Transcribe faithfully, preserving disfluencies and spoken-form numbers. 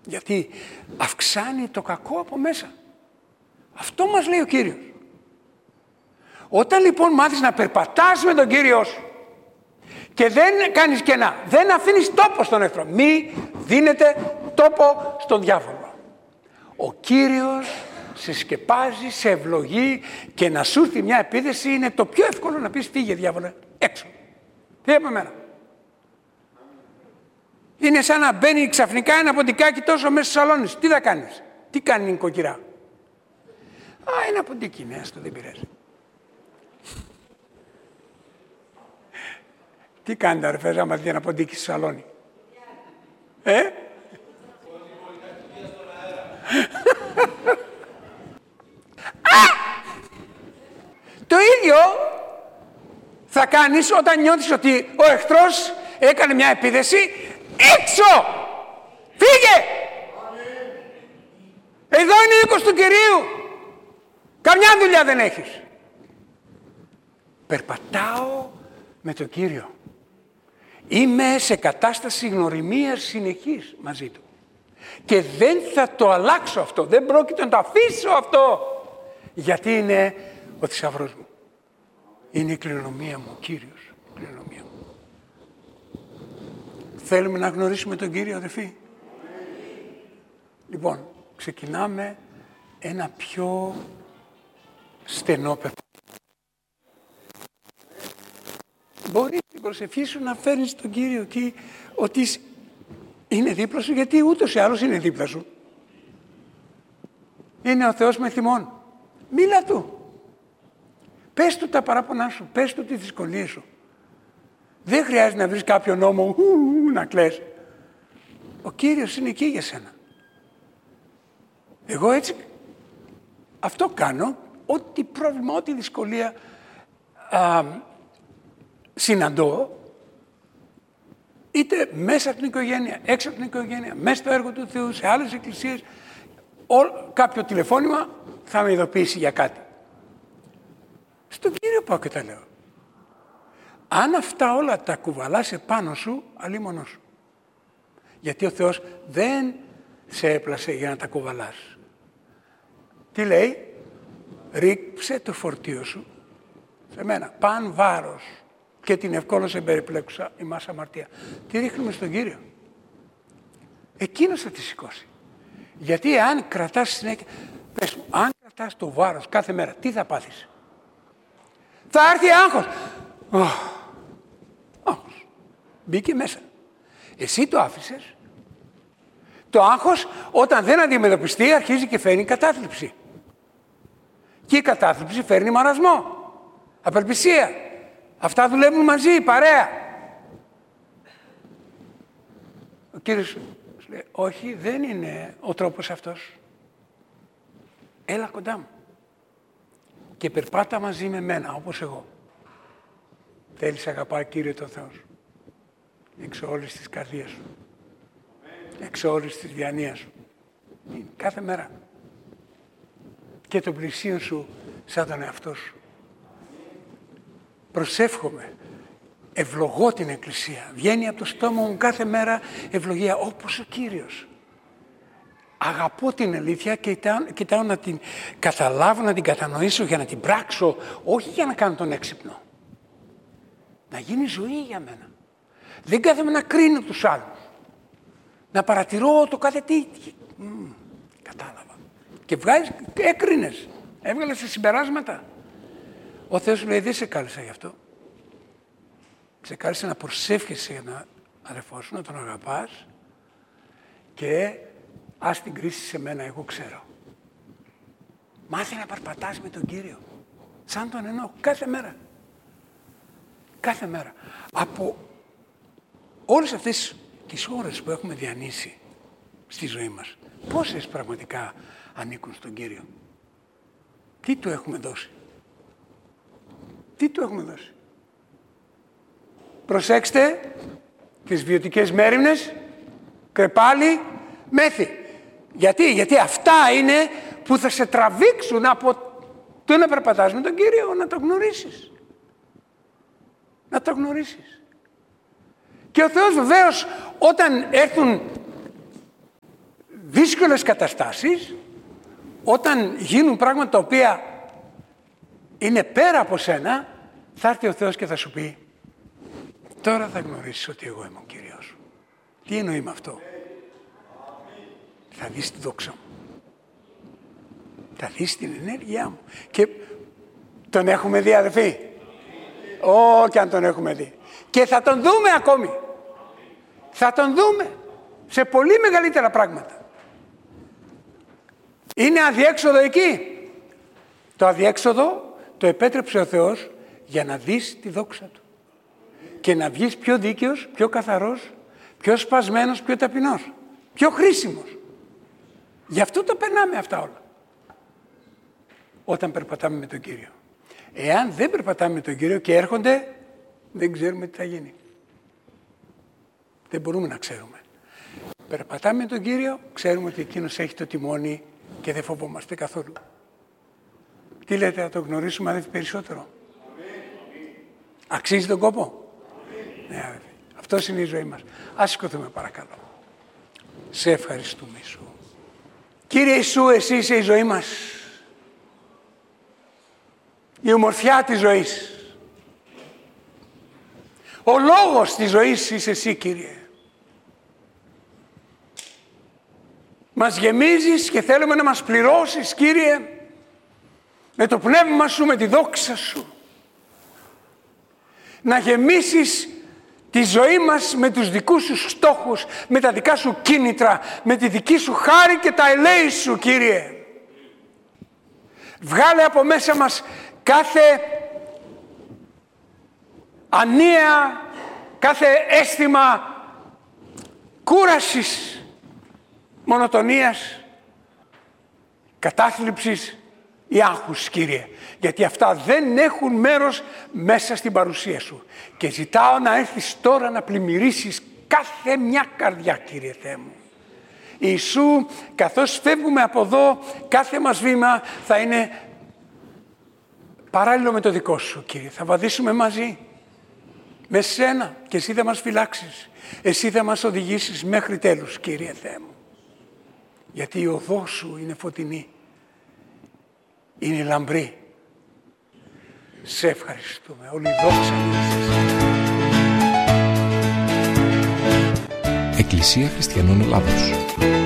Γιατί αυξάνει το κακό από μέσα. Αυτό μας λέει ο Κύριος. Όταν λοιπόν μάθεις να περπατάς με τον Κύριό σου και δεν κάνεις κενά, δεν αφήνεις τόπο στον εχθρό, μη δίνετε τόπο στον διάβολο. Ο Κύριος σε σκεπάζει, σε ευλογεί και να σου έρθει μια επίθεση είναι το πιο εύκολο να πεις φύγε διάβολε, έξω. Φύγε από μένα. Είναι σαν να μπαίνει ξαφνικά ένα ποντικάκι τόσο μέσα στο σαλόνι. Τι θα κάνεις, τι κάνει η νοικοκυρά. Α, ένα ποντίκι, ναι, αυτό δεν πειράζει. Τι κάνετε αρφές άμα δείτε ένα ποντίκι στο σαλόνι. Ε? Το ίδιο θα κάνεις όταν νιώθεις ότι ο εχθρός έκανε μια επίθεση. Έξω! Φύγε! Εδώ είναι ο οίκος του Κυρίου. Καμιά δουλειά δεν έχεις. Περπατάω με τον Κύριο. Είμαι σε κατάσταση γνωριμίας συνεχής μαζί Του. Και δεν θα το αλλάξω αυτό. Δεν πρόκειται να το αφήσω αυτό. Γιατί είναι ο θησαυρός μου. Είναι η κληρονομία μου, ο Κύριος. Η κληρονομία μου. Θέλουμε να γνωρίσουμε τον Κύριο, αδελφοί. Λοιπόν, ξεκινάμε ένα πιο στενό περπάτημα. Μπορεί την προσευχή σου να φέρνεις τον Κύριο εκεί, ότι είναι δίπλα σου, γιατί ούτως ή άλλως είναι δίπλα σου. Είναι ο Θεός με θυμών. Μίλα Του. Πες Του τα παράπονά σου, πες Του τις δυσκολίες σου. Δεν χρειάζεται να βρεις κάποιο νόμο ου, ου, να κλαις. Ο Κύριος είναι εκεί για σένα. Εγώ έτσι αυτό κάνω, ό,τι πρόβλημα, ό,τι δυσκολία α, συναντώ, είτε μέσα από την οικογένεια, έξω από την οικογένεια, μέσα στο έργο του Θεού, σε άλλες εκκλησίες, ό, κάποιο τηλεφώνημα θα με ειδοποιήσει για κάτι. Στον Κύριο πάω και τα λέω. Αν αυτά όλα τα κουβαλάς επάνω σου, αλίμονο σου. Γιατί ο Θεός δεν σε έπλασε για να τα κουβαλάς. Τι λέει, ρίξε το φορτίο σου σε μένα, παν βάρος και την ευκόλως εμπεριπλέκουσα ημάς αμαρτία. Τι ρίχνουμε στον Κύριο. Εκείνος θα τη σηκώσει. Γιατί αν κρατάς συνέχεια, πες μου, αν κρατάς το βάρος κάθε μέρα, τι θα πάθεις. Θα έρθει άγχος. Oh. Άγχος. Μπήκε μέσα. Εσύ το άφησες. Το άγχος όταν δεν αντιμετωπιστεί αρχίζει και φέρνει κατάθλιψη. Και η κατάθλιψη φέρνει μαρασμό. Απελπισία. Αυτά δουλεύουν μαζί, παρέα. Ο Κύριος σου λέει, όχι, δεν είναι ο τρόπος αυτός. Έλα κοντά μου. Και περπάτα μαζί με μένα, όπως εγώ. Θέλεις αγαπά Κύριε τον Θεό σου. Εξ όλης της καρδίας σου. Εξ όλης της διανοίας σου. Κάθε μέρα. Και τον πλησίον σου σαν τον εαυτό σου. Προσεύχομαι. Ευλογώ την Εκκλησία. Βγαίνει από το στόμα μου κάθε μέρα ευλογία όπως ο Κύριος. Αγαπώ την αλήθεια και κοιτάω, κοιτάω να την καταλάβω, να την κατανοήσω για να την πράξω, όχι για να κάνω τον έξυπνο. Να γίνει ζωή για μένα. Δεν κάθομαι να κρίνω τους άλλους. Να παρατηρώ το κάθε τι. Μ, κατάλαβα. Και βγάζεις, έκρινες. Έβγαλες τα συμπεράσματα. Ο Θεός σου λέει, δεν σε κάλεσα γι' αυτό. Σε κάλεσα να προσεύχεσαι για τον αδερφό σου, να τον αγαπάς και ας την κρίση σε μένα, εγώ ξέρω. Μάθε να περπατάς με τον Κύριο. Σαν τον εννοώ, κάθε μέρα. Κάθε μέρα. Από όλες αυτές τις ώρες που έχουμε διανύσει στη ζωή μας, πόσες πραγματικά ανήκουν στον Κύριο. Τι του έχουμε δώσει. Τι του έχουμε δώσει. Προσέξτε τις βιωτικές μέριμνες, κρεπάλι, μέθη. Γιατί, γιατί αυτά είναι που θα σε τραβήξουν από το να περπατάς με τον Κύριο, να το γνωρίσεις. Να το γνωρίσεις. Και ο Θεός βεβαίως όταν έρθουν δύσκολες καταστάσεις, όταν γίνουν πράγματα τα οποία είναι πέρα από σένα, θα έρθει ο Θεός και θα σου πει, τώρα θα γνωρίσεις ότι εγώ είμαι ο Κύριος σου. Τι εννοεί με αυτό? Θα δεις τη δόξα μου. Θα δεις την ενέργειά μου. Και τον έχουμε δει, αδελφοί? Ω, και αν τον έχουμε δει. Και θα τον δούμε ακόμη. Θα τον δούμε σε πολύ μεγαλύτερα πράγματα. Είναι αδιέξοδο εκεί. Το αδιέξοδο το επέτρεψε ο Θεός για να δεις τη δόξα του. Και να βγεις πιο δίκαιος, πιο καθαρός, πιο σπασμένος, πιο ταπεινός, πιο χρήσιμος. Γι' αυτό το περνάμε αυτά όλα. Όταν περπατάμε με τον Κύριο. Εάν δεν περπατάμε με τον Κύριο και έρχονται, δεν ξέρουμε τι θα γίνει. Δεν μπορούμε να ξέρουμε. Περπατάμε με τον Κύριο, ξέρουμε ότι εκείνος έχει το τιμόνι και δεν φοβόμαστε καθόλου. Τι λέτε, να το γνωρίσουμε αδελφοί περισσότερο? Αξίζει τον κόπο? Ναι, αδελφοί. Αυτός είναι η ζωή μας. Ας σηκωθούμε παρακαλώ. Σε ευχαριστούμε Ιησού. Κύριε Ιησού, εσύ είσαι η ζωή μας. Η ομορφιά της ζωής. Ο λόγος της ζωής είσαι εσύ, Κύριε. Μας γεμίζεις και θέλουμε να μας πληρώσεις, Κύριε, με το πνεύμα σου, με τη δόξα σου. Να γεμίσεις τη ζωή μας με τους δικούς σου στόχους, με τα δικά σου κίνητρα, με τη δική σου χάρη και τα ελέη σου, Κύριε. Βγάλε από μέσα μας κάθε ανία, κάθε αίσθημα κούρασης, μονοτονίας, κατάθλιψης ή άγχους, Κύριε. Γιατί αυτά δεν έχουν μέρος μέσα στην παρουσία σου. Και ζητάω να έρθεις τώρα να πλημμυρίσεις κάθε μια καρδιά, Κύριε Θεέ μου. Ιησού, καθώς φεύγουμε από εδώ, κάθε μας βήμα θα είναι παράλληλο με το δικό σου, Κύριε. Θα βαδίσουμε μαζί με σένα και εσύ θα μας φυλάξεις. Εσύ θα μας οδηγήσεις μέχρι τέλους, Κύριε Θεέ μου. Γιατί η οδός σου είναι φωτεινή, είναι λαμπρή. Σε ευχαριστούμε. Όλη η δόξα είναι. Εκκλησία Χριστιανών Ελλάδος.